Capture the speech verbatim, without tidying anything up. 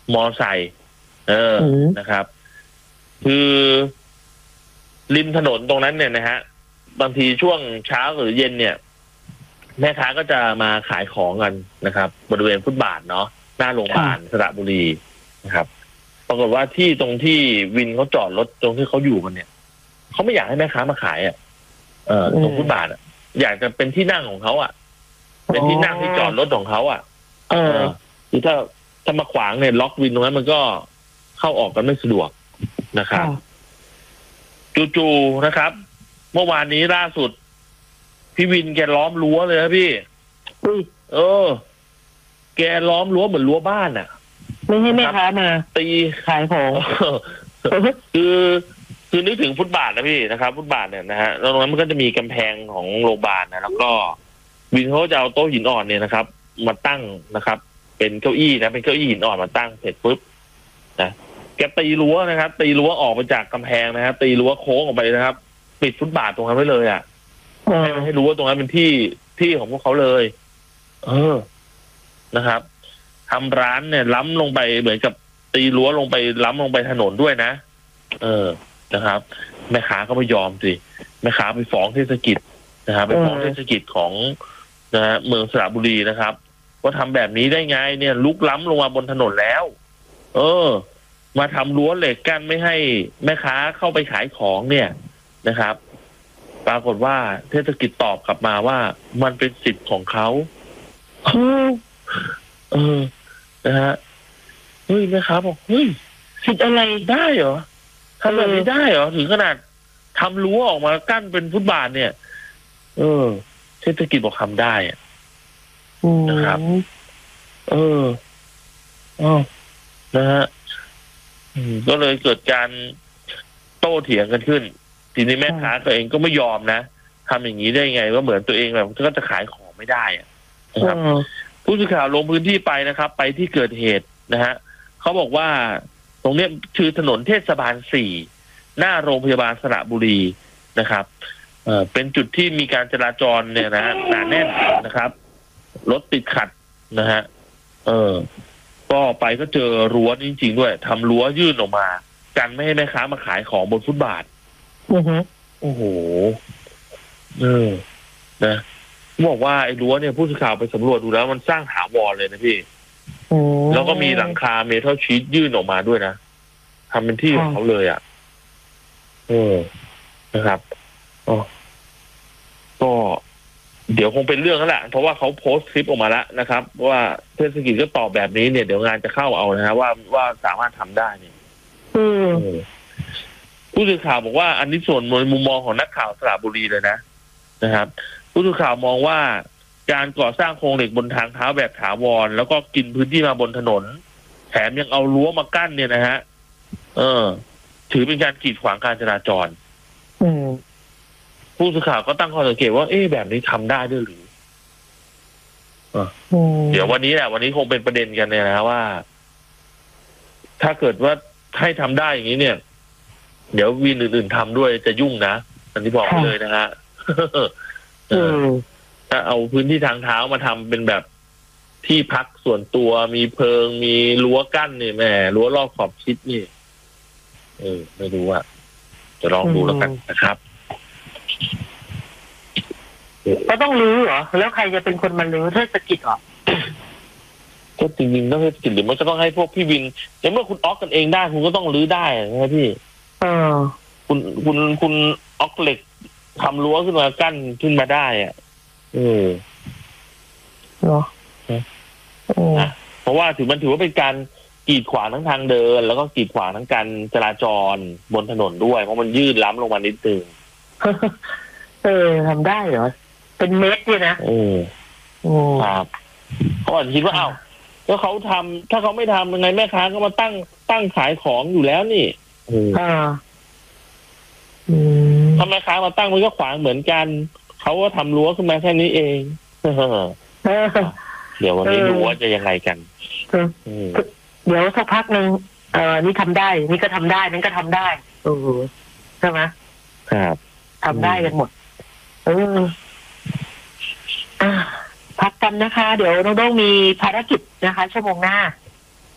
มอไซค์เออนะครับ คือริมถนนตรงนั้นเนี่ยนะฮะบางทีช่วงเช้าหรือเย็นเนี่ยแม่ค้าก็จะมาขายของกันนะครับบริเวณฟุตบาทเนาะหน้าโรงพยาบาลสระบุรีนะครับปรากฏว่าที่ตรงที่วินเขาจอดรถตรงที่เขาอยู่กันเนี่ยเขาไม่อยากให้แม่ค้ามาขายอ่ะเออตรงฟุตบาทอ่ะอยากจะเป็นที่นั่งของเขาอ่ะเป็นที่นั่งที่จอดรถของเขาอ่ะเออคือถ้าถ้ามาขวางเนี่ยล็อกวินตรงนั้นมันก็เข้าออกกันไม่สะดวกนะครับจู่ๆนะครับเมื่อวานนี้ล่าสุดพี่วินแกล้อมรั้วเลยนะพี่เออแกล้อมรั้วเหมือนรั้วบ้านอ่ะไม่ให้แม่ค้ามาตีขายของคือคือนึกถึงฟุตบาทนะพี่นะครับฟุตบาทเนี่ยนะฮะตรงนั้นมันก็จะมีกำแพงของโรงพยาบาลนะแล้วก็วินเขาจะเอาโต๊ะหินอ่อนเนี่ยนะครับมาตั้งนะครับเป็นเก้าอี้นะเป็นเก้าอี้หินอ่อนมาตั้งเสร็จปุ๊บนะแกตีรั้วนะครับตีรั้วออกไปจากกำแพงนะครับตีรั้วโค้งออกไปนะครับปิดฟุตบาทตรงนั้นไว้เลยอ่ะให้ให้รู้ว่าตรงนั้นเป็นที่ที่ของพวกเขาเลยเออนะครับทำร้านเนี่ยล้ำลงไปเหมือนกับตีรั้วลงไปล้ำลงไปถนนด้วยนะเออนะครับแม่ค้าก็ไม่ยอมสิแม่ค้าไปฟ้องเทศกิจนะครับไปฟ้องเทศกิจของนะฮะเมืองสระบุรีนะครับว่าทำแบบนี้ได้ไงเนี่ยลุกล้ำลงมาบนถนนแล้วเออมาทำรั้วเหล็กกั้นไม่ให้แม่ค้าเข้าไปขายของเนี่ยนะครับปรากฏว่าเทศกิจตอบกลับมาว่ามันเป็นสิทธิ์ของเขาเออนะฮะเฮ้ยแม่ค้าบอกเฮ้ยสิทธิ์อะไรได้เหรอทำแบบนี้ได้เหรอถึงขนาดทำรั้วออกมากั้นเป็นฟุตบาทเนี่ยเออเทศกิจบอกทำได้อะนะครับเอออ๋อนะฮะก็เลยเกิดการโต้เถียงกันขึ้นทีนี้แม่ค้าตัวเองก็ไม่ยอมนะทำอย่างนี้ได้ไงว่าเหมือนตัวเองแบบก็จะขายของไม่ได้นะครับผู้สื่อข่าวลงพื้นที่ไปนะครับไปที่เกิดเหตุนะฮะเขาบอกว่าตรงนี้คือถนนเทศบาลสี่หน้าโรงพยาบาลสระบุรีนะครับเอ่อเป็นจุดที่มีการจราจรเนี่ยนะหนาแน่นนะครับรถติดขัดนะฮะเออก็ไปก็เจอรั้วจริงๆด้วยทำรั้วยื่นออกมากันไม่ให้แม่ค้ามาขายของบนฟุตบาทอือฮึโอ้โหเออนะบอกว่าไอ้รั้วเนี่ยผู้สื่อข่าวไปสำรวจดูแล้วมันสร้างถาวรเลยนะพี่แล้วก็มีหลังคาเมทัลชีทยื่นออกมาด้วยนะทำเป็นที่ของเขาเลยอ่ะเออนะครับอ๋อก็เดี๋ยวคงเป็นเรื่องแล้วแหละเพราะว่าเขาโพสต์คลิปออกมาแล้วนะครับว่าเทศกิจก็ตอบแบบนี้เนี่ยเดี๋ยวงานจะเข้าเอานะฮะว่าว่าสามารถทำได้เนี่ยผู้สื่อข่าวบอกว่าอันนี้ส่วนในมุมมองของนักข่าวสระบุรีเลยนะนะครับผู้สื่อข่าวมองว่าการก่อสร้างโครงเหล็กบนทางเท้าแบบถาวรแล้วก็กินพื้นที่มาบนถนนแถมยังเอารั้วมากั้นเนี่ยนะฮะเออถือเป็นการกีดขวางการจราจรผู้สื่อข่าวก็ตั้งข้อสังเกตว่าเอ๊ะแบบนี้ทำได้ด้วยหรือเดี๋ยววันนี้แหละวันนี้คงเป็นประเด็นกันเนี่ยนะว่าถ้าเกิดว่าให้ทำได้อย่างนี้เนี่ยเดี๋ยววินอื่นๆทำด้วยจะยุ่งนะอันนี้บอกเลยนะฮะถ้าเอาพื้นที่ทางเท้ามาทำเป็นแบบที่พักส่วนตัวมีเพิงมีรั้วกั้นเนี่ยแม่รั้วรอบขอบชิดนี่เออไม่รู้อ่ะจะลองดูแล้วกันนะครับก็ต้องรื้อเหรอแล้วใครจะเป็นคนมารื้อเทศกิจเหรอก็จริงๆต้องเทศกิจหรือมันก็ต้องให้พวกพี่วินอย่างเมื่อคุณออกกันเองได้คุณก็ต้องรื้อได้ใช่ไหมพี่เออคุณคุณคุณออกเหล็กทำรั้วขึ้นมากั้นขึ้นมาได้อ่ะเออเหรอนะเพราะว่าถือมันถือว่าเป็นการกีดขวางทั้งทางเดินแล้วก็กีดขวางทั้งการจราจรบนถนนด้วยเพราะมันยืดล้ำลงมานิดนึงเออทำได้เหรอเป็นเมตรเลยนะเออครับเขาอาจจะคิดว่าอ้าวถ้าเขาทำถ้าเขาไม่ทำยังไงแม่ค้าก็มาตั้งตั้งขายของอยู่แล้วนี่อ่าถ้าแม่ค้ามาตั้งมันก็ขวางเหมือนกันเขาก็ทำรั้วขึ้นมาแค่นี้เองเดี๋ยววันนี้รู้ว่าจะยังไงกันเดี๋ยวสักพักหนึ่งเออนี่ทำได้นี่ก็ทำได้นั่นก็ทำได้เออใช่ไหมครับทำได้กันหมดเออพักกันนะคะเดี๋ยวน้องโด้งมีภารกิจนะคะชั่วโมงหน้า